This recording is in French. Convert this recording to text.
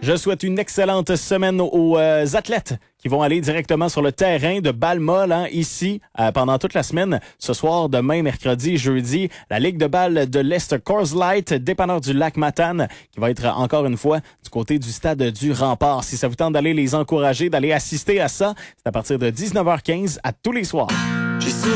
Je souhaite une excellente semaine aux athlètes qui vont aller directement sur le terrain de balle-molle ici pendant toute la semaine. Ce soir, demain, mercredi, jeudi, la Ligue de balle de l'Est Coors Light, dépanneur du lac Matane, qui va être encore une fois du côté du stade du Rempart. Si ça vous tente d'aller les encourager, d'aller assister à ça, c'est à partir de 19h15 à tous les soirs.